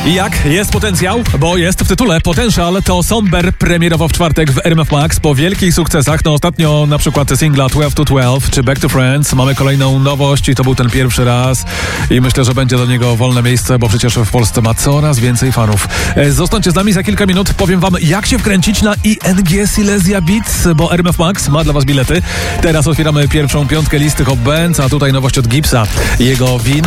I jak? Jest potencjał? Bo jest w tytule. Potential to Somber premierowo w czwartek w RMF Max po wielkich sukcesach. No ostatnio na przykład singla 12 to 12 czy Back to Friends. Mamy kolejną nowość i to był ten pierwszy raz. I myślę, że będzie do niego wolne miejsce, bo przecież w Polsce ma coraz więcej fanów. Zostańcie z nami, za kilka minut powiem wam, jak się wkręcić na ING Silesia Beats, bo RMF Max ma dla was bilety. Teraz otwieramy pierwszą piątkę listy Hot Bands, a tutaj nowość od Gipsa. Jego win